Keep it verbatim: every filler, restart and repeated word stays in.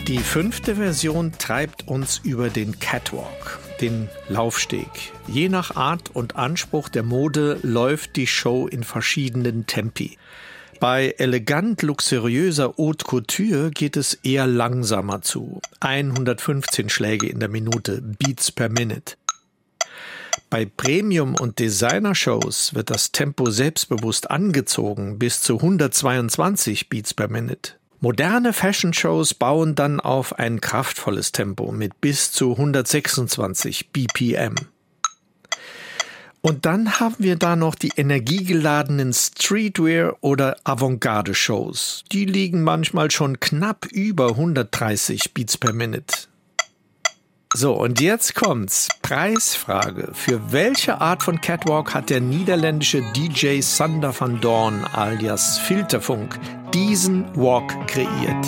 Die fünfte Version treibt uns über den Catwalk, den Laufsteg. Je nach Art und Anspruch der Mode läuft die Show in verschiedenen Tempi. Bei elegant luxuriöser Haute Couture geht es eher langsamer zu. hundertfünfzehn Schläge in der Minute, Beats per Minute. Bei Premium- und Designer-Shows wird das Tempo selbstbewusst angezogen, bis zu hundertzweiundzwanzig Beats per Minute. Moderne Fashion-Shows bauen dann auf ein kraftvolles Tempo mit bis zu hundertsechsundzwanzig B P M. Und dann haben wir da noch die energiegeladenen Streetwear- oder Avantgarde-Shows. Die liegen manchmal schon knapp über hundertdreißig Beats per Minute. So, und jetzt kommt's. Preisfrage. Für welche Art von Catwalk hat der niederländische D J Sander van Doorn alias Filterfunk diesen Walk kreiert?